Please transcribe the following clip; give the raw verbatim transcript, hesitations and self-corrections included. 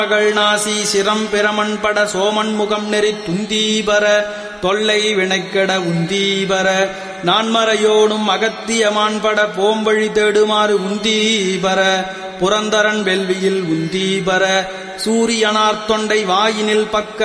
நாசி சிரம் பிரமன்பட சோமன் முகம் நெறி துந்தீபர தொல்லை வினைக்கட உந்தீபர நான்மறையோடும் அகத்தியமான்பட போம்பழி தேடுமாறு உந்தீபர புரந்தரன் வெல்வியில் உந்தீபர சூரியனார் தொண்டை வாயினில் பக்க